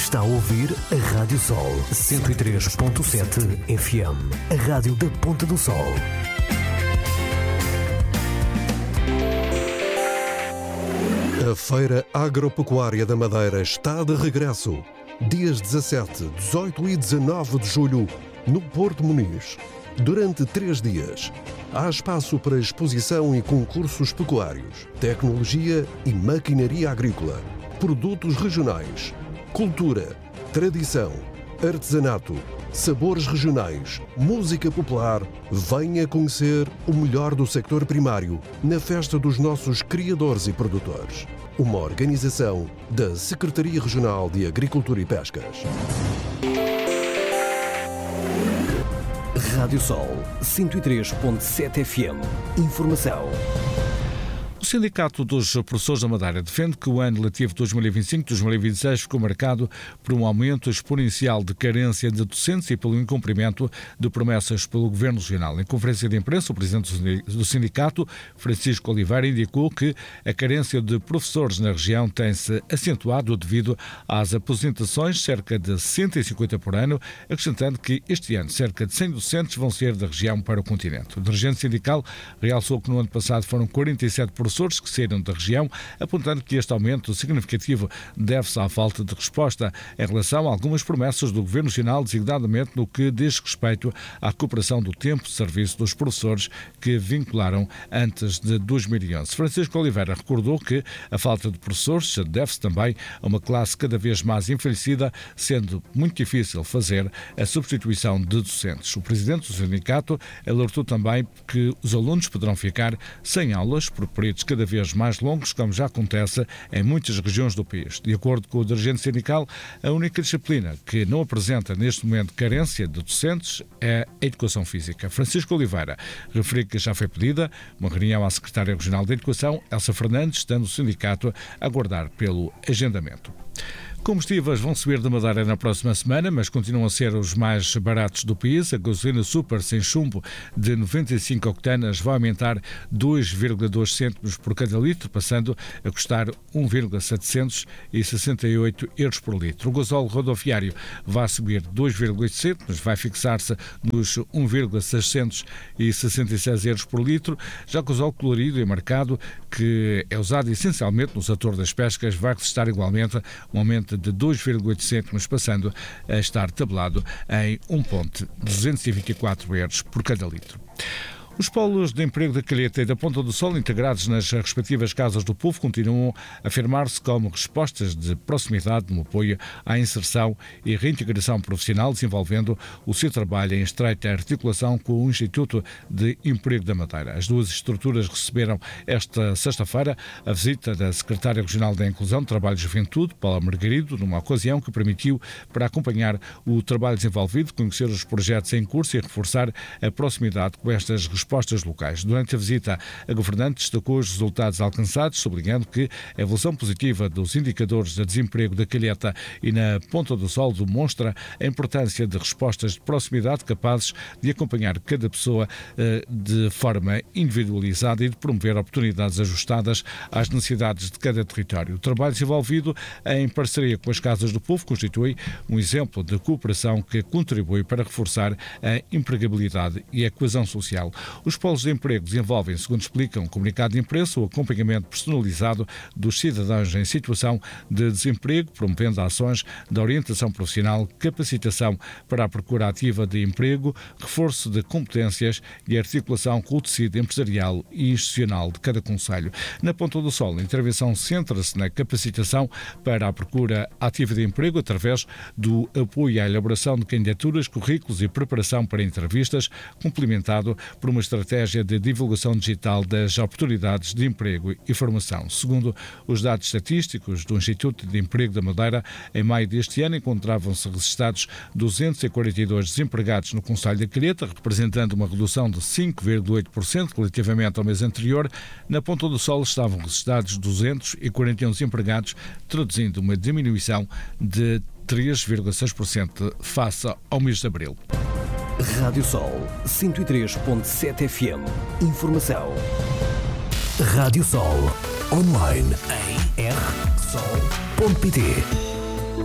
Está a ouvir a Rádio Sol 103.7 FM, a rádio da Ponta do Sol. A Feira Agropecuária da Madeira está de regresso. Dias 17, 18 e 19 de julho, no Porto Muniz. Durante 3 dias, há espaço para exposição e concursos pecuários, tecnologia e maquinaria agrícola, produtos regionais, cultura, tradição, artesanato, sabores regionais, música popular. Venha conhecer o melhor do sector primário na festa dos nossos criadores e produtores. Uma organização da Secretaria Regional de Agricultura e Pescas. Rádio Sol 103.7 FM. Informação. O Sindicato dos Professores da Madeira defende que o ano letivo 2025-2026 ficou marcado por um aumento exponencial de carência de docentes e pelo incumprimento de promessas pelo Governo Regional. Em conferência de imprensa, o presidente do sindicato, Francisco Oliveira, indicou que a carência de professores na região tem-se acentuado devido às aposentações, cerca de 150 por ano, acrescentando que este ano cerca de 100 docentes vão sair da região para o continente. O dirigente sindical realçou que no ano passado foram 47 professores que saíram da região, apontando que este aumento significativo deve-se à falta de resposta em relação a algumas promessas do Governo Regional, designadamente no que diz respeito à recuperação do tempo de serviço dos professores que vincularam antes de 2011. Francisco Oliveira recordou que a falta de professores deve-se também a uma classe cada vez mais envelhecida, sendo muito difícil fazer a substituição de docentes. O presidente do sindicato alertou também que os alunos poderão ficar sem aulas por períodos cada vez mais longos, como já acontece em muitas regiões do país. De acordo com o dirigente sindical, a única disciplina que não apresenta neste momento carência de docentes é a Educação Física. Francisco Oliveira referiu que já foi pedida uma reunião à Secretária Regional de Educação, Elsa Fernandes, estando o sindicato a aguardar pelo agendamento. Combustíveis vão subir de Madeira na próxima semana, mas continuam a ser os mais baratos do país. A gasolina super sem chumbo de 95 octanas vai aumentar 2,2 cêntimos por cada litro, passando a custar 1,768 euros por litro. O gasóleo rodoviário vai subir 2,8 cêntimos, vai fixar-se nos 1,666 euros por litro. Já o gasóleo colorido e marcado, que é usado essencialmente no setor das pescas, vai registrar igualmente um aumento de 2,8 cêntimos, passando a estar tabelado em 1,224 euros por cada litro. Os polos de emprego da Calheta e da Ponta do Sol, integrados nas respectivas Casas do Povo, continuam a afirmar-se como respostas de proximidade no apoio à inserção e reintegração profissional, desenvolvendo o seu trabalho em estreita articulação com o Instituto de Emprego da Madeira. As duas estruturas receberam esta sexta-feira a visita da Secretária Regional da Inclusão, Trabalho e Juventude, Paula Margarido, numa ocasião que permitiu, para acompanhar o trabalho desenvolvido, conhecer os projetos em curso e reforçar a proximidade com estas respostas locais. Durante a visita, a governante destacou os resultados alcançados, sublinhando que a evolução positiva dos indicadores de desemprego da Calheta e na Ponta do Sol demonstra a importância de respostas de proximidade capazes de acompanhar cada pessoa de forma individualizada e de promover oportunidades ajustadas às necessidades de cada território. O trabalho desenvolvido em parceria com as Casas do Povo constitui um exemplo de cooperação que contribui para reforçar a empregabilidade e a coesão social. Os polos de emprego desenvolvem, segundo explica um comunicado de imprensa, o acompanhamento personalizado dos cidadãos em situação de desemprego, promovendo ações de orientação profissional, capacitação para a procura ativa de emprego, reforço de competências e articulação com o tecido empresarial e institucional de cada concelho. Na Ponta do Sol, a intervenção centra-se na capacitação para a procura ativa de emprego através do apoio à elaboração de candidaturas, currículos e preparação para entrevistas, complementado por uma estratégia de divulgação digital das oportunidades de emprego e formação. Segundo os dados estatísticos do Instituto de Emprego da Madeira, em maio deste ano encontravam-se registados 242 desempregados no concelho da Calheta, representando uma redução de 5,8% relativamente ao mês anterior. Na Ponta do Sol estavam registados 241 desempregados, traduzindo uma diminuição de 3,6% face ao mês de abril. Rádio Sol 103.7 FM. Informação. Rádio Sol. Online em rsol.pt.